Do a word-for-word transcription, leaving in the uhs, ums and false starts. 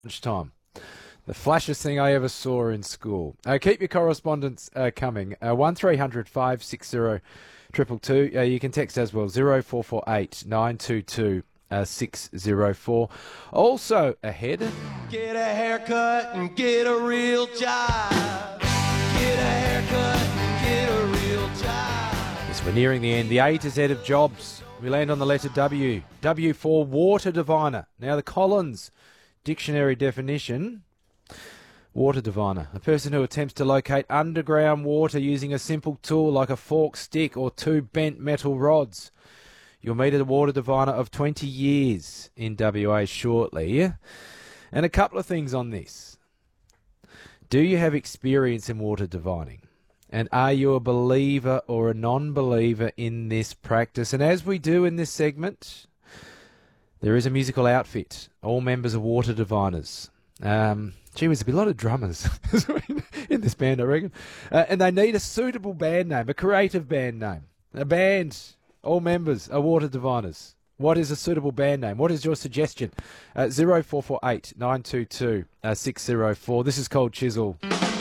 Lunchtime. The flashiest thing I ever saw in school. Uh, keep your correspondence uh, coming. Uh, one three hundred five six zero two two two. Uh, you can text as well, zero four four eight nine two two six zero four. Also ahead. Get a haircut and get a real job. Get a haircut and get a real job. Yes, we're nearing the end. The A to Z of jobs. We land on the letter W. W for water diviner. Now the Collins Dictionary definition. Water diviner, a person who attempts to locate underground water using a simple tool like a forked stick or two bent metal rods. You'll meet a water diviner of twenty years in W A shortly. And a couple of things on this. Do you have experience in water divining? And are you a believer or a non-believer in this practice? And as we do in this segment, there is a musical outfit. All members are water diviners. Um, gee, there's a lot of drummers in this band, I reckon. Uh, and they need a suitable band name, a creative band name. A band, all members are water diviners. What is a suitable band name? What is your suggestion? Uh, zero four four eight nine two two six zero four. This is called Chisel.